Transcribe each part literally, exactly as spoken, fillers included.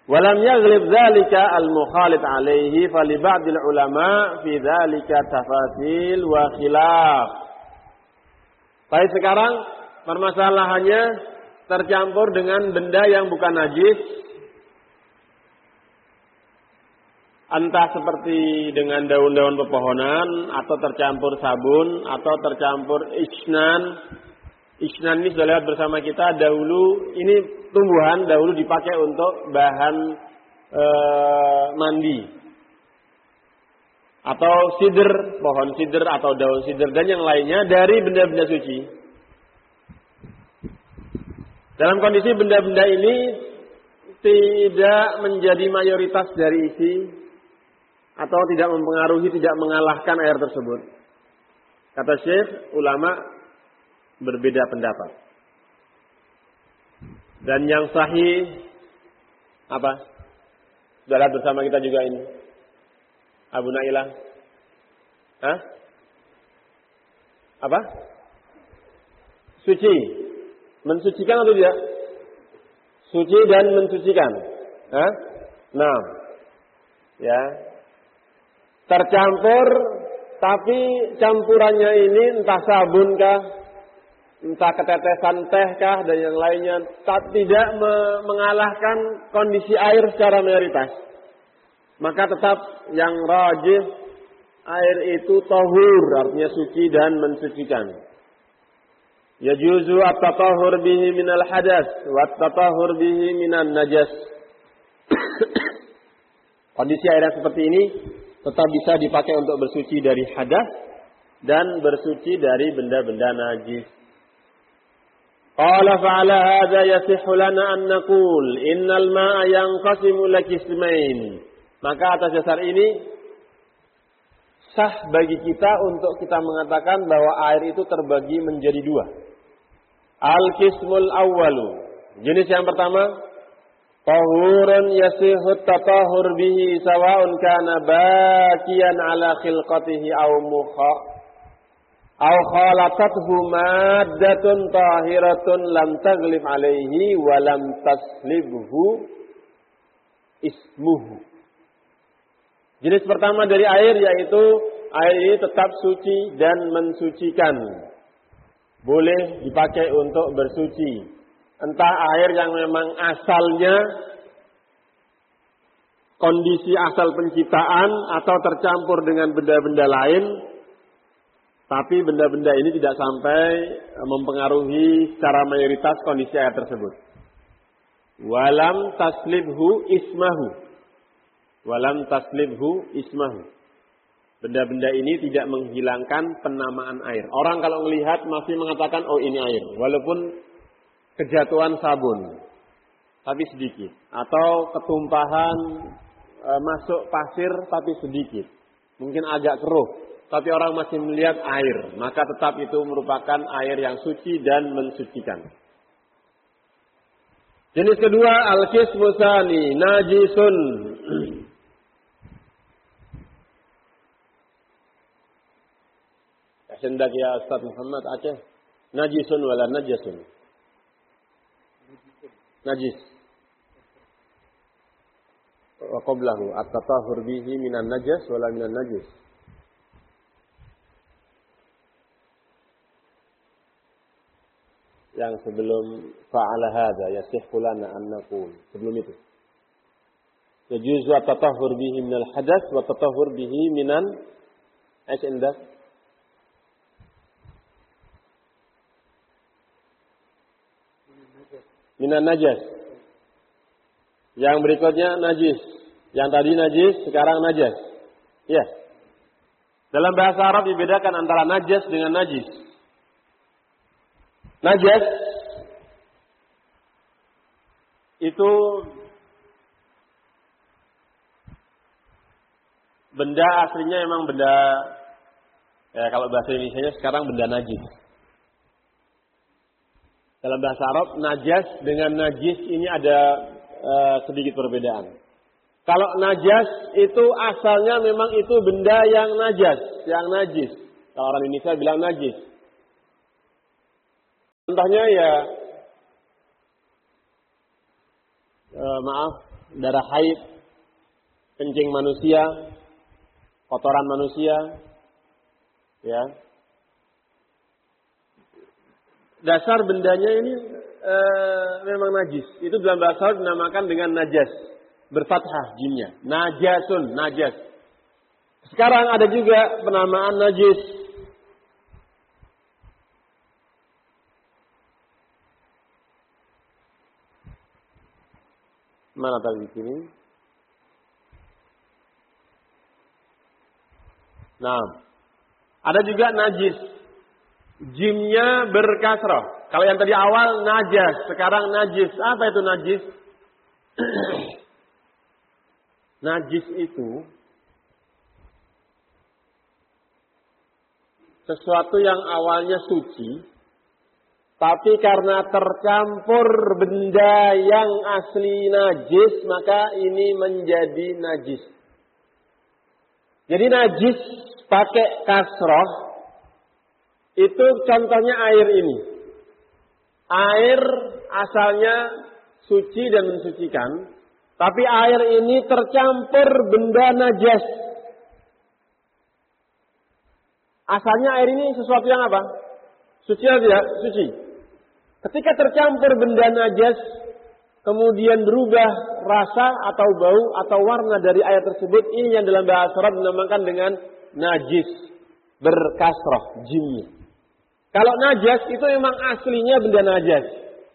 Walam yaghlib dzalika al-mukhalif alaihi fa li ba'dil ulama fi dzalika tafasil wa khilaf. Baik, sekarang permasalahannya tercampur dengan benda yang bukan najis. Entah seperti dengan daun-daun pepohonan, atau tercampur sabun, atau tercampur isnan. Isnan ini sudah lihat bersama kita dahulu, ini tumbuhan dahulu dipakai untuk bahan e, mandi. Atau sider, pohon sider atau daun sider dan yang lainnya dari benda-benda suci. Dalam kondisi benda-benda ini tidak menjadi mayoritas dari isi atau tidak mempengaruhi, tidak mengalahkan air tersebut. Kata Syekh, ulama berbeda pendapat. Dan yang sahih apa? Sudah lihat bersama kita juga ini. Abu Nailah. Hah? Apa? Suci. Mensucikan atau tidak? Suci dan mensucikan. Hah? Nah. Ya. Tercampur, tapi campurannya ini entah sabun kah, entah ketetesan teh kah dan yang lainnya, tak tidak me- mengalahkan kondisi air secara mayoritas. Maka tetap yang rajih air itu tahur, artinya suci dan mensucikan. Yajuzu at-tatahhur bihi minal hadas wa at-tatahhur bihi minan najas. Kondisi air yang seperti ini tetap bisa dipakai untuk bersuci dari hadas dan bersuci dari benda-benda najis. Qala fa'ala hadza yasihhu lana an naqul innal ma'a yanqasimu ila qismain. Maka atas dasar ini sah bagi kita untuk kita mengatakan bahwa air itu terbagi menjadi dua. Al-qismul awwalu. Jenis yang pertama, tahurun yasihhu tatahhur bihi sawa'un kana baqiyan ala khilqatihi aw mukha aw khalatathu maddatun tahiratun lam taghlib alaihi wa lam taslibhu ismuhu. Jenis pertama dari air yaitu air ini tetap suci dan mensucikan. Boleh dipakai untuk bersuci. Entah air yang memang asalnya kondisi asal penciptaan atau tercampur dengan benda-benda lain, tapi benda-benda ini tidak sampai mempengaruhi secara mayoritas kondisi air tersebut. Walam taslibhu ismahu. Walam taslibhu ismahu. Benda-benda ini tidak menghilangkan penamaan air. Orang kalau melihat masih mengatakan, oh ini air. Walaupun kejatuhan sabun, tapi sedikit. Atau ketumpahan e, masuk pasir, tapi sedikit. Mungkin agak keruh, tapi orang masih melihat air. Maka tetap itu merupakan air yang suci dan mensucikan. Jenis kedua, al-qismu tsani, najisun. Sendak ya Ustaz Muhammad Aceh. Najisun wala najasun. Najis. Wa qablahu at-tatahhur bihi minan najas wala minan najis. Yang sebelum fa'ala hadza yasihhu lana an naqul. Sebelum itu. Yajuzu at-tatahhur bihi minal hadath wa at-tatahhur bihi minan ايش عندك؟ Minan najas. Yang berikutnya najis. Yang tadi najis, sekarang najas. Ya. Dalam bahasa Arab dibedakan antara najas dengan najis. Najas itu benda aslinya memang benda, ya kalau bahasa Indonesianya sekarang benda najis. Dalam bahasa Arab, najas dengan najis ini ada uh, sedikit perbedaan. Kalau najas itu asalnya memang itu benda yang najas, yang najis. Kalau orang Indonesia bilang najis. Contohnya ya, uh, maaf, darah haid, kencing manusia, kotoran manusia, ya. Dasar bendanya ini e, memang najis. Itu dalam bahasa Arab dinamakan dengan najas, berfathah jimnya. Najasun, najas. Sekarang ada juga penamaan najis. Mana tadi di sini? Nah, ada juga najis. Jimnya berkasrah. Kalau yang tadi awal najas, sekarang najis. Apa itu najis? Najis itu sesuatu yang awalnya suci, tapi karena tercampur benda yang asli najis, maka ini menjadi najis. Jadi najis pakai kasroh, itu contohnya air ini. Air asalnya suci dan mensucikan, tapi air ini tercampur benda najas. Asalnya air ini sesuatu yang apa? Suci atau tidak? Suci. Ketika tercampur benda najas, kemudian berubah rasa atau bau atau warna dari air tersebut, ini yang dalam bahasa Arab dinamakan dengan najis, berkasroh, jimnya. Kalau najas itu memang aslinya benda najas.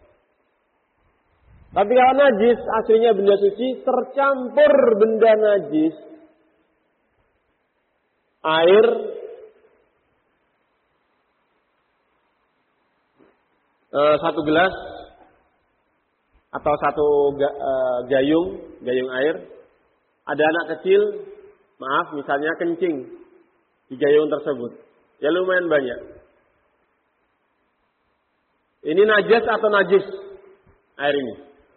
Tapi kalau najis aslinya benda suci, tercampur benda najis, air, eh, satu gelas atau satu ga, eh, gayung, gayung air, ada anak kecil, maaf, misalnya kencing di gayung tersebut, ya lumayan banyak. Ini najas atau najis air ini?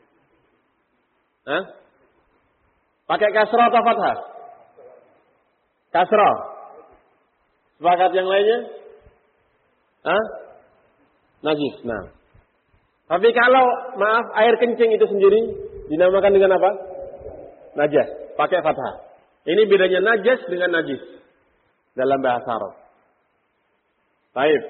Hah? Pakai kasrah atau fathah? Kasrah. Sepakat yang lainnya? Hah? Najis. Nah. Tapi kalau maaf air kencing itu sendiri dinamakan dengan apa? Najas. Pakai fathah. Ini bedanya najas dengan najis dalam bahasa Arab. Baik.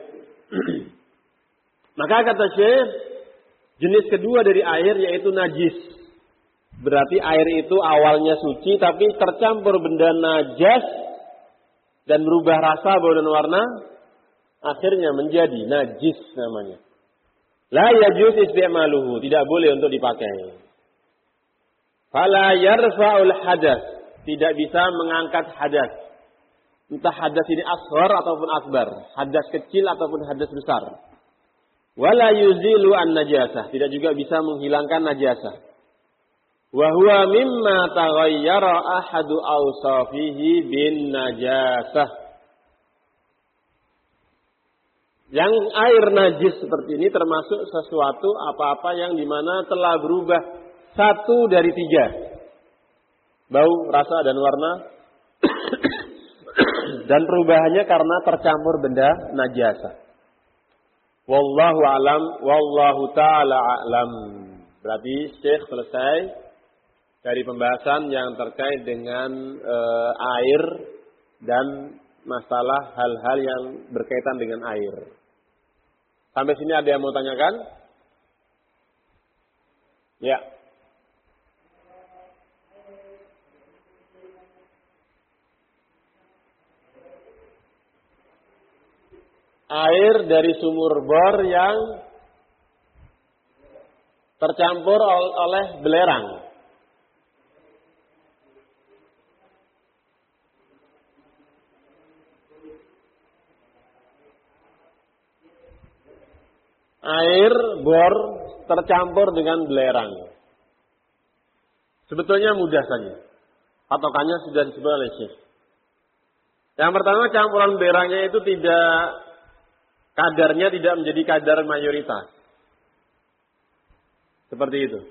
Maka kata Syekh, jenis kedua dari air yaitu najis. Berarti air itu awalnya suci tapi tercampur benda najas dan berubah rasa, bau dan warna, akhirnya menjadi najis namanya. La yajuz isti'maluhu, tidak boleh untuk dipakai. Fala yarfa'ul hadas, tidak bisa mengangkat hadas. Entah hadas ini asghar ataupun akbar, hadas kecil ataupun hadas besar. Wala yuzilu an najasah, tidak juga bisa menghilangkan najasah. Wa huwa mimma taghayyara ahadu awsafihi bin najasah. Yang air najis seperti ini termasuk sesuatu apa-apa yang dimana telah berubah satu dari tiga. Bau, rasa, dan warna. Dan perubahannya karena tercampur benda najasah. Wallahu alam, wallahu ta'ala a'lam. Berarti Syekh selesai dari pembahasan yang terkait dengan e, air dan masalah hal-hal yang berkaitan dengan air. Sampai sini ada yang mau tanyakan? Ya. Air dari sumur bor yang tercampur oleh belerang. Air bor tercampur dengan belerang. Sebetulnya mudah saja. Patokannya sudah disebut oleh Syekh. Yang pertama, campuran belerangnya itu tidak, kadarnya tidak menjadi kadar mayoritas. Seperti itu.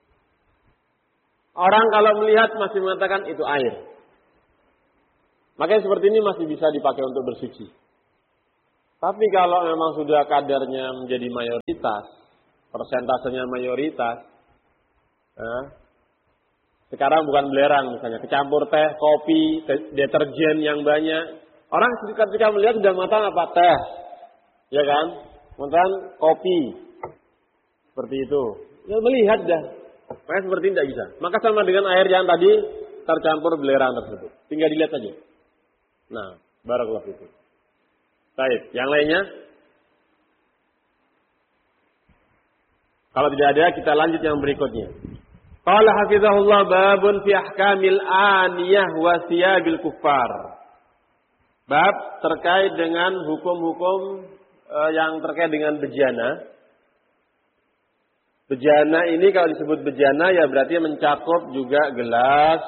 Orang kalau melihat masih mengatakan itu air. Makanya seperti ini masih bisa dipakai untuk bersuci. Tapi kalau memang sudah kadarnya menjadi mayoritas, persentasenya mayoritas, eh, Sekarang bukan belerang misalnya, kecampur teh, kopi, deterjen yang banyak. Orang ketika melihat sudah mengatakan apa? Teh. Ya kan? Mengatakan kopi. Seperti itu. Ya melihat dah. Makanya seperti ini tidak bisa. Maka sama dengan air yang tadi tercampur belerang tersebut. Tinggal dilihat saja. Nah, barakallahu fikum. Baik, yang lainnya? Kalau tidak ada, kita lanjut yang berikutnya. Qala hafizahullah babun fi ahkamil aniyah wa thiyabil kuffar. Bab terkait dengan hukum-hukum uh, yang terkait dengan bejana. Bejana ini kalau disebut bejana ya berarti mencakup juga gelas,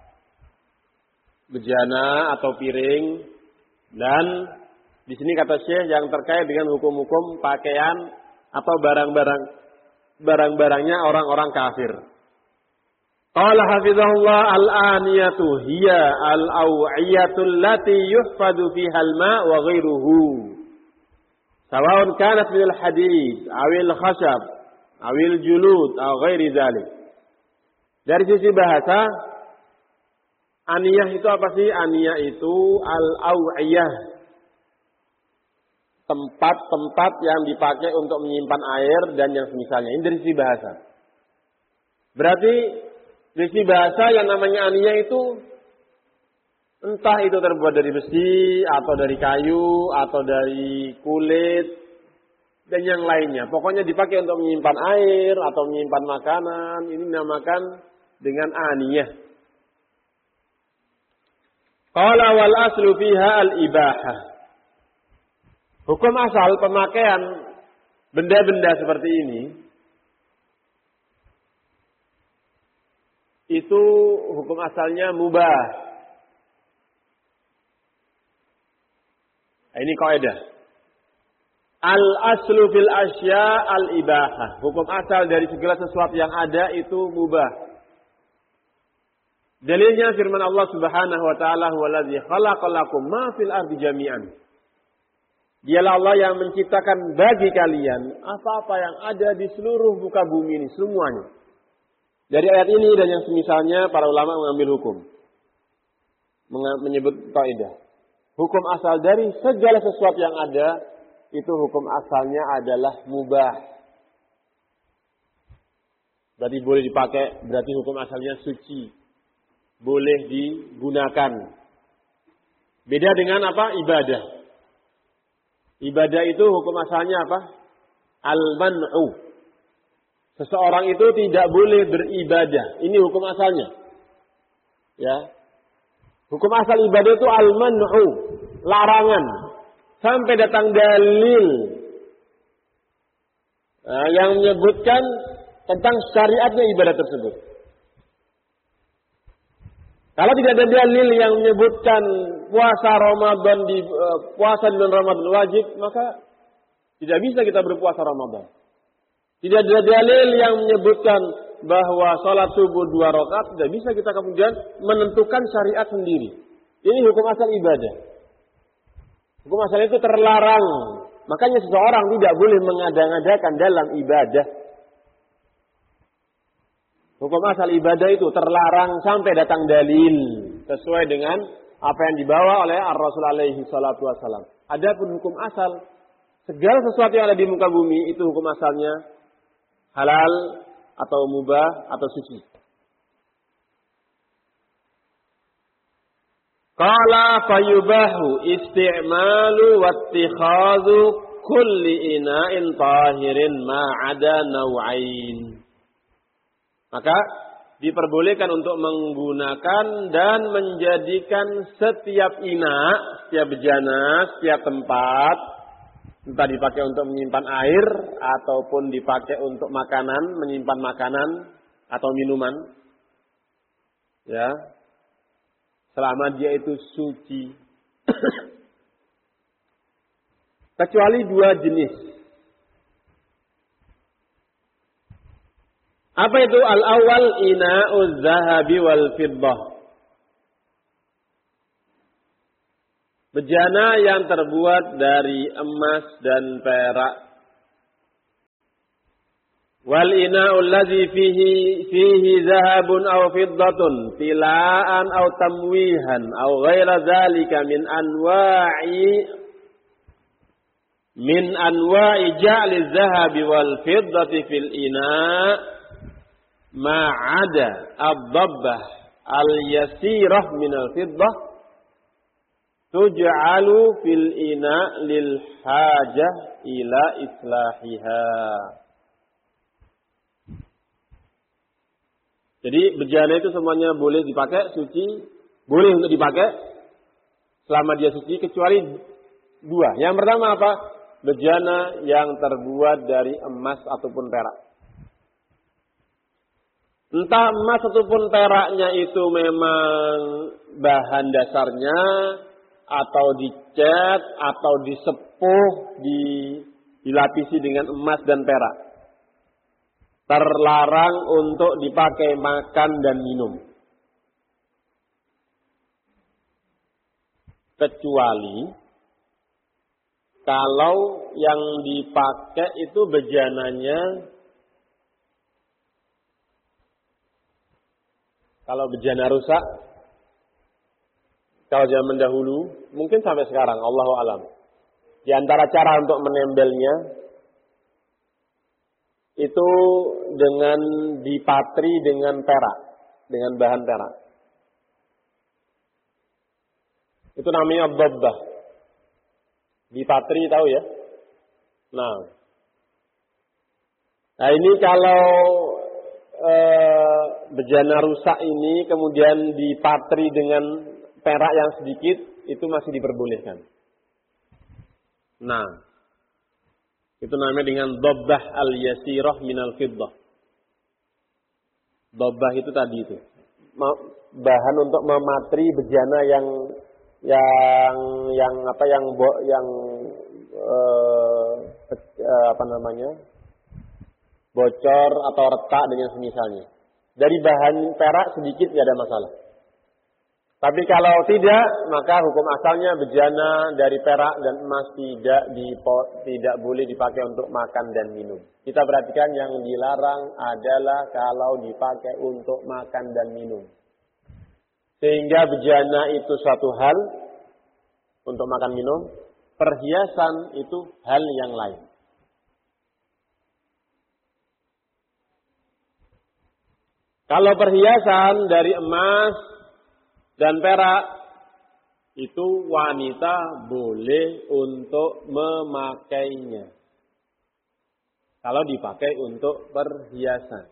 bejana atau piring, dan di sini kata Syekh yang terkait dengan hukum-hukum pakaian atau barang-barang barang-barangnya orang-orang kafir. Qala hafizahullah al-aniyatu hiya al-aw'iyatu allati yuhfadu fiha al-ma' wa ghairuhu. Sawa'un kanat min al-hadid awil khashab awil julud aw ghairi dzalik. Dari sisi bahasa, aniyah itu apa sih? Aniyah itu al-aw'iyah. Tempat-tempat yang dipakai untuk menyimpan air dan yang semisalnya. Ini dari sisi bahasa. Berarti dari sisi bahasa yang namanya aniyah itu entah itu terbuat dari besi atau dari kayu atau dari kulit dan yang lainnya. Pokoknya dipakai untuk menyimpan air atau menyimpan makanan. Ini dinamakan dengan aniyah. Qala wal aslu fiha al-ibahah. Hukum asal pemakaian benda-benda seperti ini itu hukum asalnya mubah. Ini kaidah. Al aslu fil asya al ibahah. Hukum asal dari segala sesuatu yang ada itu mubah. Dalilnya firman Allah Subhanahu wa taala, "Huwallazi khalaqalakum ma fil ardi jami'an." Dialah Allah yang menciptakan bagi kalian apa-apa yang ada di seluruh muka bumi ini semuanya. Dari ayat ini dan yang semisalnya para ulama mengambil hukum. Menyebut kaidah. Hukum asal dari segala sesuatu yang ada itu hukum asalnya adalah mubah. Berarti boleh dipakai, berarti hukum asalnya suci. Boleh digunakan. Beda dengan apa? Ibadah. Ibadah itu hukum asalnya apa? Al-man'u. Seseorang itu tidak boleh beribadah. Ini hukum asalnya. Ya. Hukum asal ibadah itu al-man'u, larangan. Sampai datang dalil nah, yang menyebutkan tentang syariatnya ibadah tersebut. Kalau tidak ada dalil yang menyebutkan puasa Ramadan di uh, puasa di bulan Ramadan wajib, maka tidak bisa kita berpuasa Ramadan. Tidak ada dalil yang menyebutkan bahwa sholat subuh dua rakaat, tidak bisa kita kemudian menentukan syariat sendiri. Ini hukum asal ibadah. Hukum asal itu terlarang. Makanya seseorang tidak boleh mengada-ngadakan dalam ibadah. Hukum asal ibadah itu terlarang sampai datang dalil sesuai dengan apa yang dibawa oleh Ar-Rasul alaihi salatu wassalam. Adapun hukum asal, segala sesuatu yang ada di muka bumi itu hukum asalnya halal atau mubah atau suci. Qala fayubahu isti'malu wattikhadhu kulli ina'in tahirin ma'ada naw'ain. Maka diperbolehkan untuk menggunakan dan menjadikan setiap ina, setiap bejana, setiap tempat, entah dipakai untuk menyimpan air ataupun dipakai untuk makanan, menyimpan makanan atau minuman, ya, selama dia itu suci, kecuali dua jenis. Apa itu? Al-awwal ina'uz zahabi wal fiddah. Bejana yang terbuat dari emas dan perak. Wal ina'u allazi fihi fihi zahabun aw fiddatun tilaan aw tamwihan aw ghaira dzalika min anwa'i min anwa'i ja'li zahabi wal fiddati fil ina' ma'ada ad-dabbah al-yasirah min al-fiddah tuj'alu fil ina' lil hajah ila islahiha. Jadi bejana itu semuanya boleh dipakai, suci, boleh untuk dipakai selama dia suci kecuali dua. Yang pertama apa? Bejana yang terbuat dari emas ataupun perak. Entah emas ataupun peraknya itu memang bahan dasarnya atau dicat atau disepuh, di, dilapisi dengan emas dan perak. Terlarang untuk dipakai makan dan minum. Kecuali kalau yang dipakai itu bejananya, kalau bejana rusak, kalau zaman dahulu, mungkin sampai sekarang, Allahu a'lam. Di antara cara untuk menembelnya, itu dengan dipatri dengan perak, dengan bahan perak. Itu namanya dabbah. Dipatri tahu ya? Nah, nah ini kalau e, bejana rusak ini kemudian dipatri dengan perak yang sedikit, itu masih diperbolehkan. Nah, itu namanya dengan dabbah al-yasirah minal fiddah. Dabbah itu tadi itu. Bahan untuk mematri bejana yang yang yang apa yang yang eh, apa namanya? bocor atau retak dengan semisalnya. Dari bahan perak sedikit tidak ada masalah. Tapi kalau tidak, maka hukum asalnya bejana dari perak dan emas tidak dipo, tidak boleh dipakai untuk makan dan minum. Kita perhatikan yang dilarang adalah kalau dipakai untuk makan dan minum. Sehingga bejana itu suatu hal untuk makan minum, perhiasan itu hal yang lain. Kalau perhiasan dari emas dan perak, itu wanita boleh untuk memakainya. Kalau dipakai untuk perhiasan.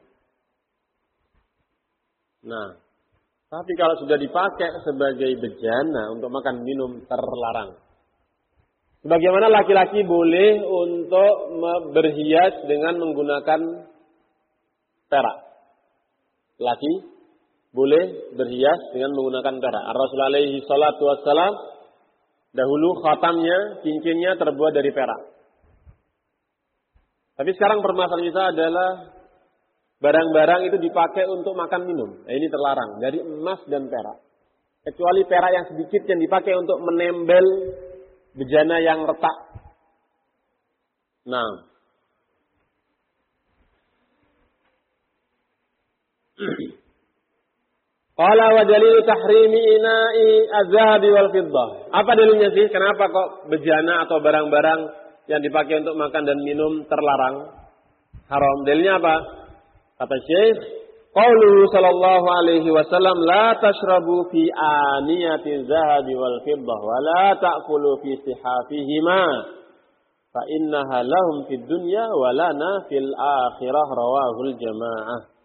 Nah, tapi kalau sudah dipakai sebagai bejana untuk makan minum, terlarang. Sebagaimana laki-laki boleh untuk berhias dengan menggunakan perak. Laki boleh berhias dengan menggunakan perak. Rasulullah alaihi salatu wassalam dahulu khatamnya, cincinnya terbuat dari perak. Tapi sekarang permasalahan kita adalah barang-barang itu dipakai untuk makan minum. Nah, ini terlarang dari emas dan perak. Kecuali perak yang sedikit yang dipakai untuk menembel bejana yang retak. Nah, qala wa dalilu tahrimi ina'i az-zahabi wal fiddah. Apa dalilnya sih? Kenapa kok bejana atau barang-barang yang dipakai untuk makan dan minum terlarang? Haram. Dalilnya apa? Kata Syekh, qauluhu sallallahu alaihi wasallam, la tashrabu fi aniyati az-zahabi wal fiddah wa la ta'kulu fi sihafihima fa innaha lahum fid dunya wa lana fil akhirah, rawahul jamaah.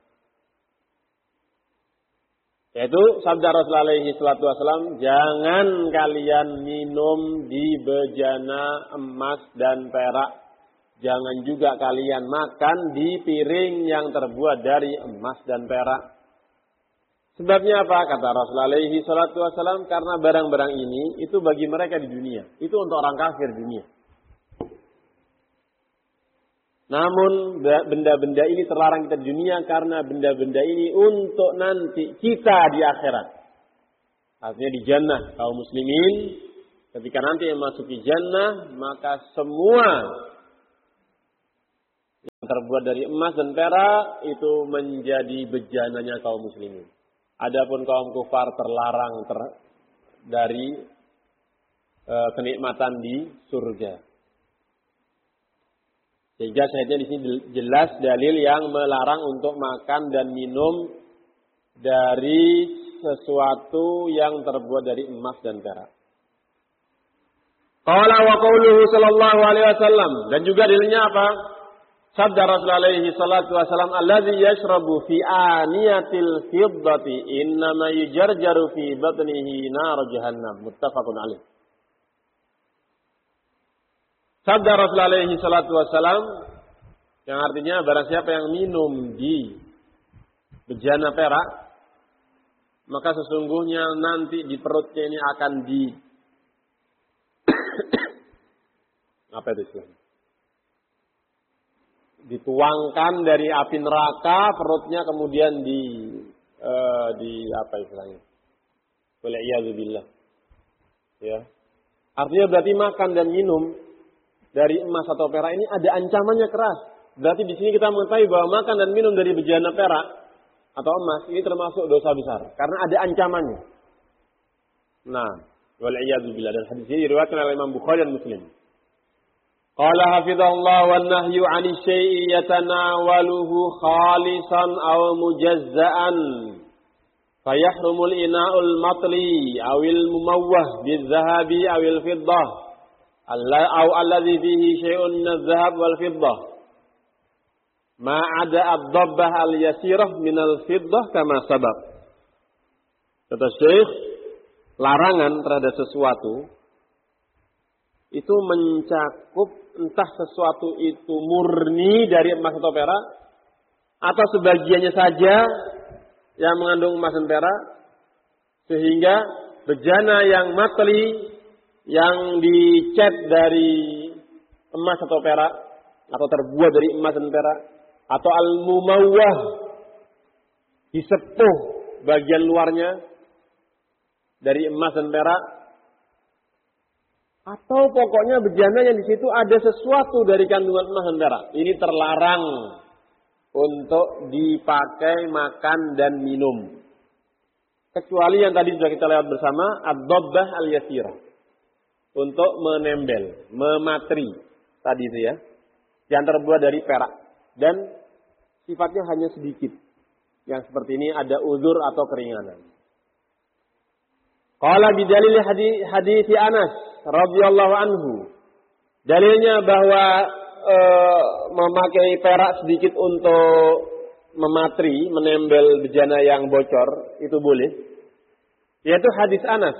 Yaitu sabda Rasulullah alaihi salatu wasallam, jangan kalian minum di bejana emas dan perak. Jangan juga kalian makan di piring yang terbuat dari emas dan perak. Sebabnya apa? Kata Rasulullah alaihi salatu wasallam, karena barang-barang ini itu bagi mereka di dunia. Itu untuk orang kafir dunia. Namun benda-benda ini terlarang kita di dunia karena benda-benda ini untuk nanti kita di akhirat. Artinya di jannah kaum muslimin ketika nanti memasuki jannah, maka semua terbuat dari emas dan perak itu menjadi bejananya kaum muslimin. Adapun kaum kufar terlarang ter, dari e, kenikmatan di surga. Sehingga syahidnya di sini jelas dalil yang melarang untuk makan dan minum dari sesuatu yang terbuat dari emas dan perak. Qala wa qauluhu sallallahu alaihi wasallam, dan juga dalilnya apa? Sabda Rasulullah alaihi salatu wasallam, allazi yashrabu fi aniyatil fiddati innama yujarjaru fi batnihi nar jahannam. Muttafaqun alaih. Sabda Rasulullah alaihi salatu wasallam yang artinya barang siapa yang minum di bejana perak, maka sesungguhnya nanti di perutnya ini akan di apa itu istilahnya? Dituangkan dari api neraka, perutnya kemudian di uh, di apa istilahnya? Wal'iyadzubillah. Ya. Artinya berarti makan dan minum dari emas atau perak ini ada ancamannya keras. Berarti di sini kita mengetahui bahwa makan dan minum dari bejana perak atau emas ini termasuk dosa besar karena ada ancamannya. Nah, wal'iyadzubillah, dan hadis ini diriwayatkan oleh Imam Bukhari dan Muslim. Qala hafizahullah wan nahyu 'ani syai'i yatanawaluhu khalisan aw mujazza'an fayahrumul ina'ul matli awil mumawwah bizzahabi awil fiddah aw alladhi fihi syai'un min adh-dhahab wal fiddah ma 'ada ad-dabbah al-yasirah min al-fiddah kama sabab. Kata Syekh, larangan terhadap sesuatu itu mencakup entah sesuatu itu murni dari emas atau perak atau sebagiannya saja yang mengandung emas dan perak, sehingga bejana yang matli yang dicat dari emas atau perak atau terbuat dari emas dan perak atau al-mumawwah disepuh bagian luarnya dari emas dan perak, atau pokoknya bejana yang di situ ada sesuatu dari kandungan emas dan perak, ini terlarang untuk dipakai makan dan minum. Kecuali yang tadi sudah kita lewat bersama, ad-dabbah al-yasirah, untuk menembel, mematri tadi itu ya, yang terbuat dari perak dan sifatnya hanya sedikit. Yang seperti ini ada uzur atau keringanan. Qala bidalil hadis hadis Anas radhiyallahu anhu. Dalilnya bahwa e, memakai perak sedikit untuk mematri, menembel bejana yang bocor itu boleh. Yaitu hadis Anas.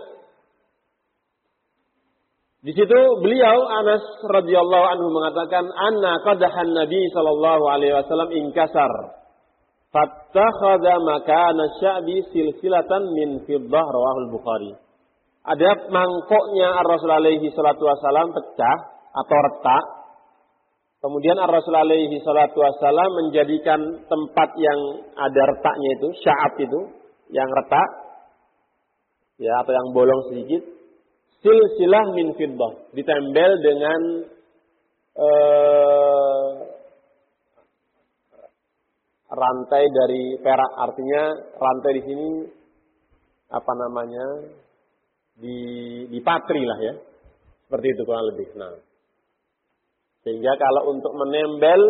Di situ beliau Anas radhiyallahu anhu mengatakan, anna qadahan Nabi sallallahu alaihi wasallam inkasar. Fattakhadha makana sya'bi silsilatan min fiddah, rawahul Bukhari. Ada mangkoknya Ar-Rasul alaihi salatu wasallam pecah atau retak. Kemudian Ar-Rasul alaihi salatu wasallam menjadikan tempat yang ada retaknya itu, sya'ab itu, yang retak ya atau yang bolong sedikit, silsilah min fiddah, ditempel dengan eh, rantai dari perak. Artinya rantai di sini apa namanya di dipatri lah ya, seperti itu kurang lebih. Nah, sehingga kalau untuk menembel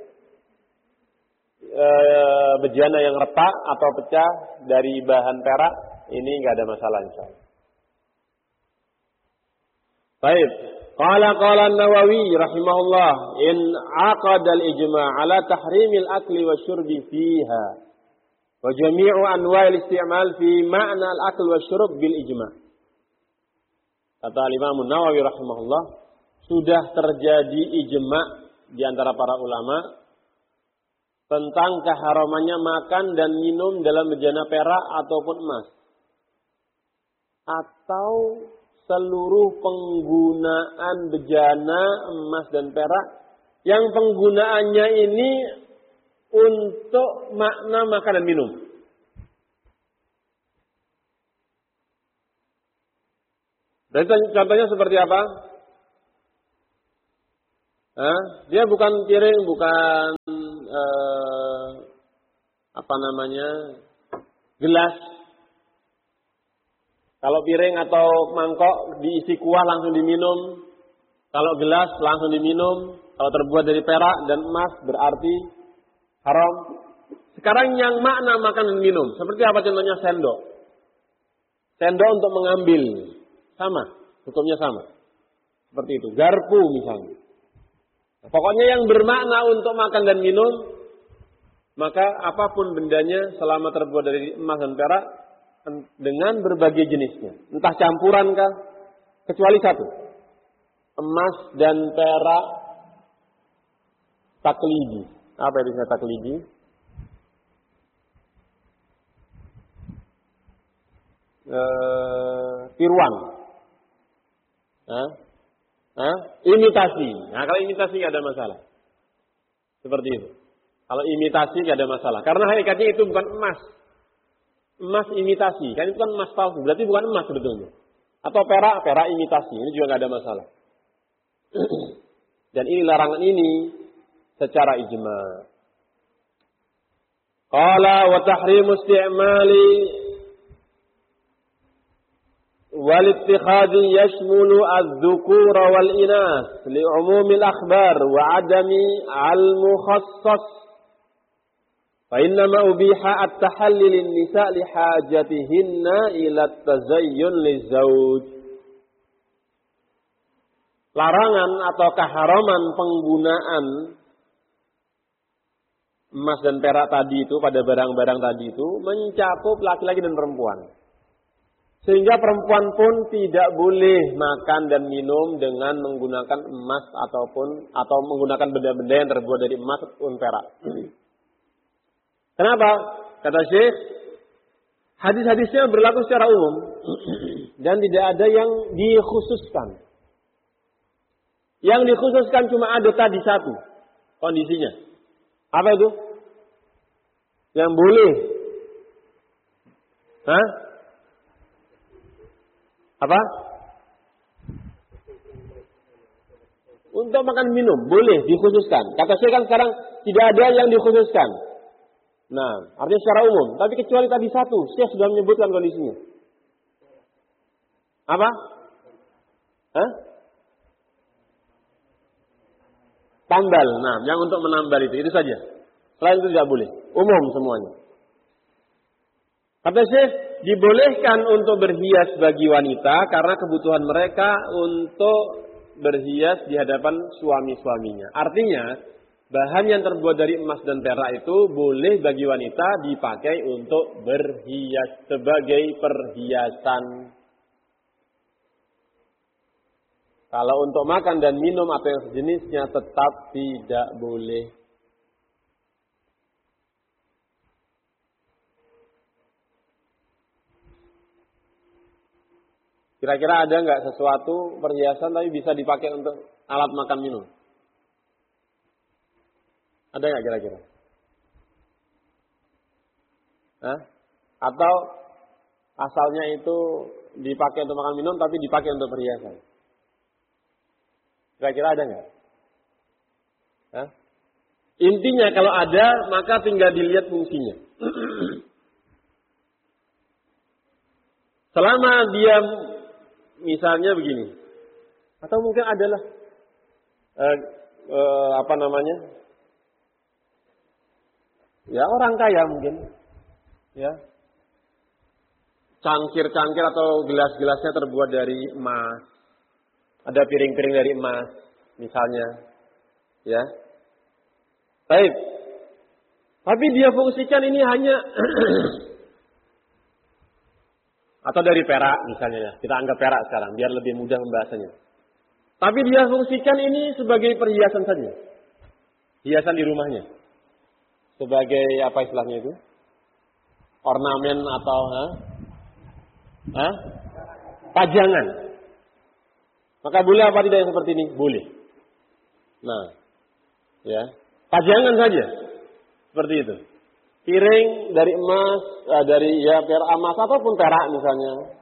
e, bejana yang retak atau pecah dari bahan perak ini nggak ada masalah insyaallah. Baik. Qala qala An-Nawawi rahimahullah, in aqada al-ijma' ala tahrimil akli wa syurbi fiha wa jami'u anwa'il isti'mal fi ma'na al-akl wa syurb bil ijma'. Kata Imam An-Nawawi rahimahullah, sudah terjadi ijma' di antara para ulama tentang keharamannya makan dan minum dalam bejana perak ataupun emas, atau seluruh penggunaan bejana emas dan perak yang penggunaannya ini untuk makna makan dan minum. Dan contohnya seperti apa? Hah? Dia bukan piring, bukan eh, apa namanya gelas. Kalau piring atau mangkok diisi kuah langsung diminum. Kalau gelas langsung diminum. Kalau terbuat dari perak dan emas berarti haram. Sekarang yang makna makan dan minum. Seperti apa contohnya sendok. Sendok untuk mengambil. Sama. Hukumnya sama. Seperti itu. Garpu misalnya. Pokoknya yang bermakna untuk makan dan minum. Maka apapun bendanya selama terbuat dari emas dan perak. Dengan berbagai jenisnya. Entah campuran kah. Kecuali satu. Emas dan perak taklidi. Apa itu taklidi? Eh, tiruan. Hah? Hah? Imitasi. Nah, kalau imitasi nggak ada masalah. Seperti itu. Kalau imitasi nggak ada masalah. Karena hakikatnya itu bukan emas. Emas imitasi. Kan itu kan emas palsu. Berarti bukan emas sebetulnya. Atau perak, perak imitasi. Ini juga nggak ada masalah. Dan ini larangan ini secara ijma. Qala wa tahrimu isti'mali wal ittikhadhi yashmulu adh-dhukura wal inas li'umumi al-akhbar wa 'adami al-mukhassas. Fa innama ubiha at-tahalli lin-nisa' li hajatihinna ila at-tazayyun liz-zawj. Larangan atau keharaman penggunaan emas dan perak tadi itu pada barang-barang tadi itu mencakup laki-laki dan perempuan. Sehingga perempuan pun tidak boleh makan dan minum dengan menggunakan emas ataupun atau menggunakan benda-benda yang terbuat dari emas ataupun perak. Kenapa? Kata Syekh, hadis-hadisnya berlaku secara umum dan tidak ada yang dikhususkan. Yang dikhususkan cuma ada tadi satu kondisinya. Apa itu? Yang boleh. Hah? Apa? Untuk makan minum boleh dikhususkan. Kata saya kan sekarang tidak ada yang dikhususkan. Nah, artinya secara umum. Tapi kecuali tadi satu, saya sudah menyebutkan kondisinya. Apa? Hah? Tambal. Nah, yang untuk menambal itu, itu saja. Selain itu tidak boleh. Umum semuanya. Kata Syekh, dibolehkan untuk berhias bagi wanita karena kebutuhan mereka untuk berhias di hadapan suami-suaminya. Artinya, bahan yang terbuat dari emas dan perak itu boleh bagi wanita dipakai untuk berhias sebagai perhiasan. Kalau untuk makan dan minum atau yang sejenisnya tetap tidak boleh. Kira-kira ada nggak sesuatu perhiasan tapi bisa dipakai untuk alat makan minum? Ada nggak kira-kira? Hah? Atau asalnya itu dipakai untuk makan minum tapi dipakai untuk perhiasan? Kira-kira ada nggak? Hah? Intinya kalau ada maka tinggal dilihat fungsinya. Selama dia misalnya begini, atau mungkin adalah eh, eh, apa namanya, ya orang kaya mungkin, ya cangkir-cangkir atau gelas-gelasnya terbuat dari emas, ada piring-piring dari emas, misalnya, ya, baik. Tapi dia fungsikan ini hanya atau dari perak misalnya ya. Kita anggap perak sekarang biar lebih mudah membahasanya. Tapi dia fungsikan ini sebagai perhiasan saja. Hiasan di rumahnya. Sebagai apa istilahnya itu? Ornamen atau ha? Ha? Pajangan. Maka boleh apa tidak yang seperti ini? Boleh. Nah, ya. Pajangan saja. Seperti itu. Piring dari emas, eh, dari ya perak emas ataupun perak misalnya,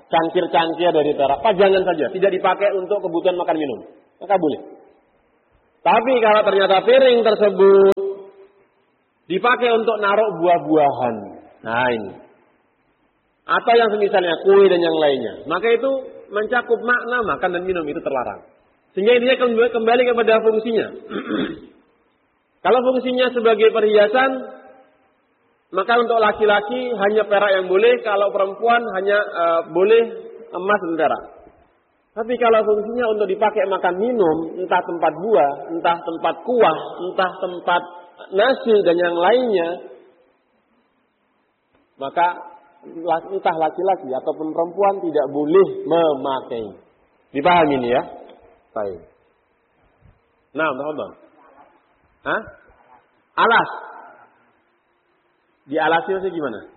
cangkir-cangkir dari perak, pajangan saja, tidak dipakai untuk kebutuhan makan minum, maka boleh. Tapi kalau ternyata piring tersebut dipakai untuk naruh buah-buahan, nah ini, atau yang semisalnya kue dan yang lainnya, maka itu mencakup makna makan dan minum itu terlarang. Sehingga intinya kembali kepada fungsinya. Kalau fungsinya sebagai perhiasan, maka untuk laki-laki hanya perak yang boleh, kalau perempuan hanya uh, boleh emas dan perak. Tapi kalau fungsinya untuk dipakai makan minum, entah tempat buah, entah tempat kuah, entah tempat nasi dan yang lainnya, maka entah laki-laki ataupun perempuan tidak boleh memakai. Dipahami ini ya? Baik. Nah, betul. Hah? Alas. Di alasnya gimana?